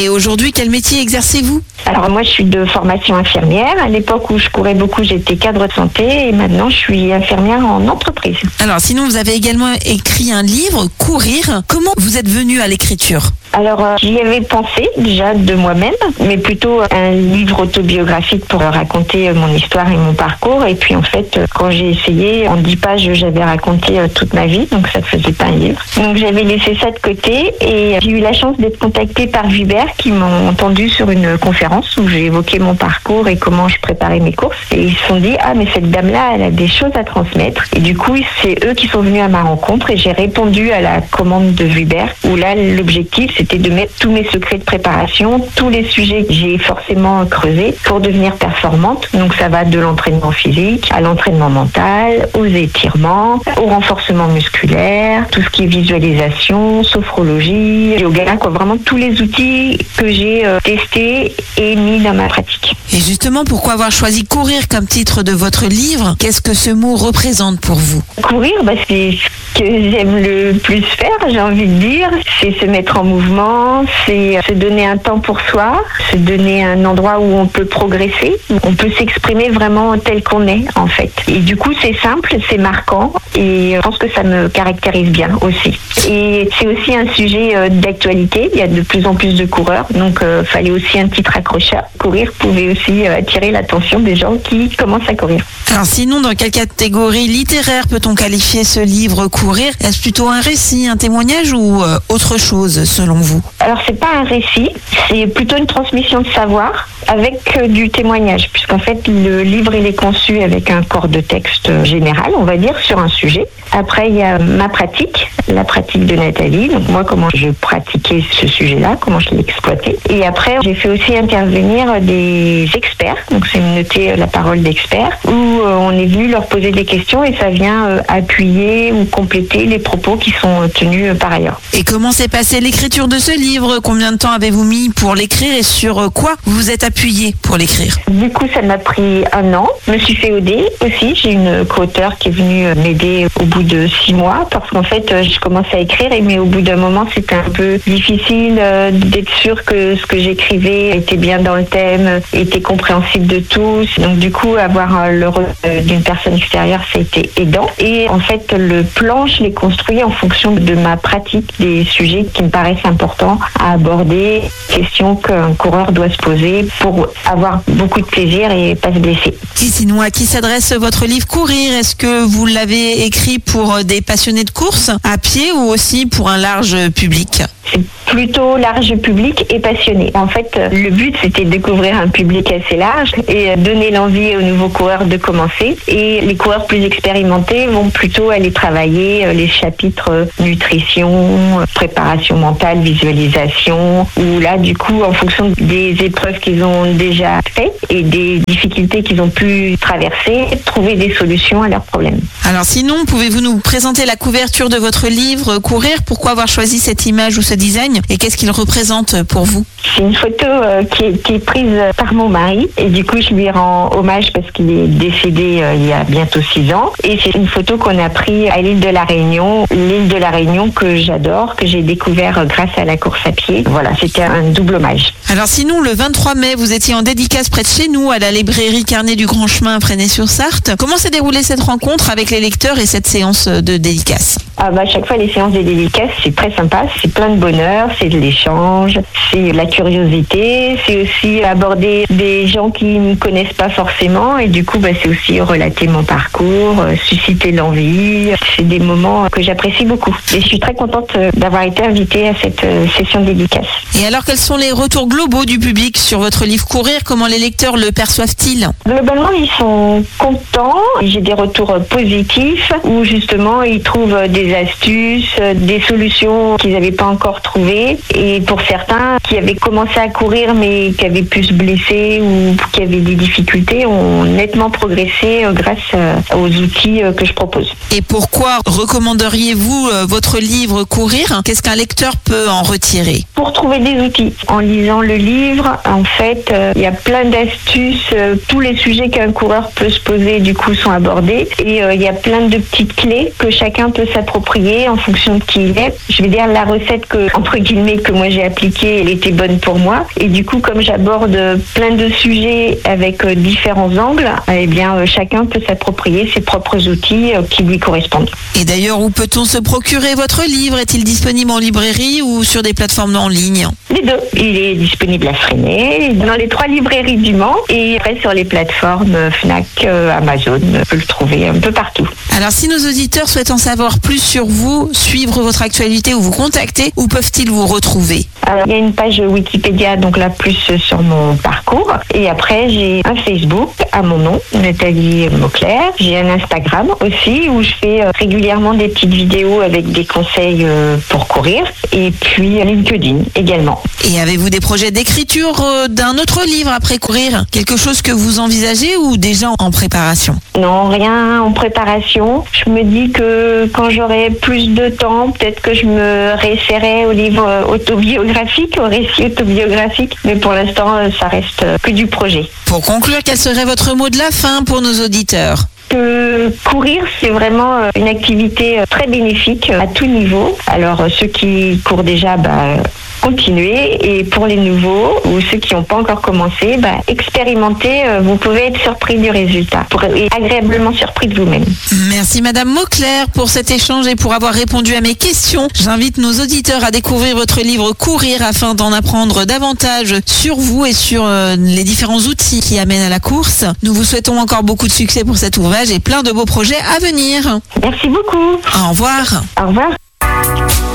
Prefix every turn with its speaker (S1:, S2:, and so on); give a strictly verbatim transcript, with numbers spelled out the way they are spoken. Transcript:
S1: Et aujourd'hui, quel métier exercez-vous ?
S2: Alors moi, je suis de formation infirmière. À l'époque où je courais beaucoup, j'étais cadre de santé et maintenant, je suis infirmière en entreprise.
S1: Alors sinon, vous avez également écrit un livre, Courir. Comment vous êtes venu à l'écriture ?
S2: Alors, euh, j'y avais pensé déjà de moi-même, mais plutôt un livre autobiographique pour raconter euh, mon histoire et mon parcours. Et puis en fait, euh, quand j'ai essayé, en dix pages, j'avais raconté euh, toute ma vie, donc ça ne faisait pas un livre. Donc j'avais laissé ça de côté et j'ai eu la chance d'être contactée par Vubert qui m'ont entendu sur une conférence où j'ai évoqué mon parcours et comment je préparais mes courses. Et ils se sont dit, ah mais cette dame-là, elle a des choses à transmettre. Et du coup, c'est eux qui sont venus à ma rencontre et j'ai répondu à la commande de Vubert où là, l'objectif, c'était de mettre tous mes secrets de préparation, tous les sujets que j'ai forcément creusés pour devenir performante. Donc ça va de l'entraînement physique à l'entraînement mental, aux étirements, au renforcement musculaire, tout ce qui est visualisation, sophrologie, yoga, quoi, vraiment tous les outils que j'ai euh, testés et mis dans ma pratique.
S1: Et justement, pourquoi avoir choisi Courir comme titre de votre livre ? Qu'est-ce que ce mot représente pour vous ?
S2: Courir, bah, c'est ce que j'aime le plus faire, j'ai envie de dire. C'est se mettre en mouvement, c'est se donner un temps pour soi, se donner un endroit où on peut progresser, où on peut s'exprimer vraiment tel qu'on est, en fait. Et du coup, c'est simple, c'est marquant et je pense que ça me caractérise bien aussi. Et c'est aussi un sujet euh, d'actualité. Il y a de plus en plus de coureurs, donc il euh, fallait aussi un titre accrocheur. Courir pouvait aussi euh, attirer l'attention des gens qui commencent à courir.
S1: Alors sinon, dans quelle catégorie littéraire peut-on qualifier ce livre Courir ? Est-ce plutôt un récit, un témoignage ou euh, autre chose selon vous ?
S2: Alors c'est pas un récit, c'est plutôt une transmission de savoir avec euh, du témoignage, puisqu'en fait le livre il est conçu avec un corps de texte euh, général, on va dire, sur un sujet. Après il y a ma pratique, la pratique de Nathalie, donc moi comment je pratiquais ce sujet-là, comment je l'exploitais. Et après j'ai fait aussi intervenir des experts, donc c'est noté la parole d'experts, où euh, on est venu leur poser des questions et ça vient euh, appuyer ou compléter les propos qui sont tenus euh, par ailleurs.
S1: Et comment s'est passée l'écriture de ce livre ? Combien de temps avez-vous mis pour l'écrire et sur quoi vous vous êtes appuyé pour l'écrire ?
S2: Du coup, ça m'a pris un an. Je me suis fait aider aussi. J'ai une co-auteure qui est venue m'aider au bout de six mois parce qu'en fait, je commençais à écrire, mais au bout d'un moment, c'était un peu difficile d'être sûr que ce que j'écrivais était bien dans le thème, était compréhensible de tous. Donc du coup, avoir le retour d'une personne extérieure, ça a été aidant. Et en fait, le plan, je l'ai construit en fonction de ma pratique des sujets qui me paraissent importants à aborder, questions qu'un coureur doit se poser pour avoir beaucoup de plaisir et pas se blesser.
S1: Et sinon, à qui s'adresse votre livre Courir ? Est-ce que vous l'avez écrit pour des passionnés de course à pied ou aussi pour un large public ?
S2: C'est plutôt large public et passionné. En fait, le but, c'était de découvrir un public assez large et donner l'envie aux nouveaux coureurs de commencer. Et les coureurs plus expérimentés vont plutôt aller travailler les chapitres nutrition, préparation mentale, visualisation, où là, du coup, en fonction des épreuves qu'ils ont déjà faites et des difficultés qu'ils ont pu traverser, trouver des solutions à leurs problèmes.
S1: Alors sinon, pouvez-vous nous présenter la couverture de votre livre Courir ? Pourquoi avoir choisi cette image ou ce design et qu'est-ce qu'il représente pour vous ?
S2: C'est une photo euh, qui, est, qui est prise par mon mari et du coup je lui rends hommage parce qu'il est décédé euh, il y a bientôt six ans et c'est une photo qu'on a prise à l'île de la Réunion, l'île de la Réunion que j'adore, que j'ai découvert grâce à la course à pied. Voilà, c'était un double hommage.
S1: Alors sinon, le vingt-trois mai, vous étiez en dédicace près de chez nous à la librairie Carnet du Grand Chemin à Fresnay-sur-Sarthe. Comment s'est déroulée cette rencontre avec les lecteurs et cette séance de dédicace ?
S2: Ah bah, à chaque fois, les séances de dédicace, c'est très sympa, c'est plein de bonheur, c'est de l'échange, c'est la curiosité, c'est aussi aborder des gens qui ne me connaissent pas forcément et du coup, bah, c'est aussi relater mon parcours, euh, susciter l'envie. C'est des moments que j'apprécie beaucoup. Et je suis très contente d'avoir été invitée à cette euh, session de dédicace.
S1: Et alors, quels sont les retours globaux du public sur votre livre Courir ? Comment les lecteurs le perçoivent-ils ?
S2: Globalement, ils sont contents. J'ai des retours positifs où justement, ils trouvent des astuces, des solutions qu'ils n'avaient pas encore trouvées. Et pour certains qui avaient commencé à courir mais qui avaient pu se blesser ou qui avaient des difficultés, ont nettement progressé grâce aux outils que je propose.
S1: Et pourquoi recommanderiez-vous votre livre Courir ? Qu'est-ce qu'un lecteur peut en retirer ?
S2: pour trouver des outils. En lisant le livre, en fait, euh, il y a plein d'astuces. Euh, tous les sujets qu'un coureur peut se poser, du coup, sont abordés. Et euh, il y a plein de petites clés que chacun peut s'approprier en fonction de qui il est. Je vais dire la recette que, entre guillemets, que moi j'ai appliquée, elle était bonne pour moi. Et du coup, comme j'aborde plein de sujets avec euh, différents angles, eh bien, euh, chacun peut s'approprier ses propres outils euh, qui lui correspondent.
S1: Et d'ailleurs, où peut-on se procurer votre livre? Est-il disponible en librairie ou sur des plateformes en ligne?
S2: Les deux. Il est disponible à Freinet, dans les trois librairies du Mans et après sur les plateformes Fnac, euh, Amazon. On peut le trouver un peu partout.
S1: Alors, si nos auditeurs souhaitent en savoir plus sur vous, suivre votre actualité ou vous contacter, où peuvent-ils vous retrouver?
S2: Alors, il y a une page Wikipédia, donc là, plus sur mon parcours. Et après, j'ai un Facebook à mon nom, Nathalie Mauclair. J'ai un Instagram aussi, où je fais régulièrement des petites vidéos avec des conseils pour courir. Et puis, LinkedIn également.
S1: Et avez-vous des projets d'écriture d'un autre livre après courir? Quelque chose que vous envisagez ou déjà en préparation?
S2: Non, rien en préparation. Je me dis que quand j'aurai plus de temps, peut-être que je me réessayerai au livre autobiographique, au récit autobiographique. Mais pour l'instant, ça reste que du projet.
S1: Pour conclure, quel serait votre mot de la fin pour nos auditeurs?
S2: Que courir, c'est vraiment une activité très bénéfique à tout niveau. Alors, ceux qui courent déjà, bah, continuez. Et pour les nouveaux ou ceux qui n'ont pas encore commencé, bah, expérimentez. Vous pouvez être surpris du résultat et agréablement surpris de vous-même.
S1: Merci Madame Mauclair pour cet échange et pour avoir répondu à mes questions. J'invite nos auditeurs à découvrir votre livre Courir afin d'en apprendre davantage sur vous et sur euh, les différents outils qui amènent à la course. Nous vous souhaitons encore beaucoup de succès pour cet ouvrage et plein de beaux projets à venir.
S2: Merci beaucoup.
S1: Au revoir.
S2: Au revoir.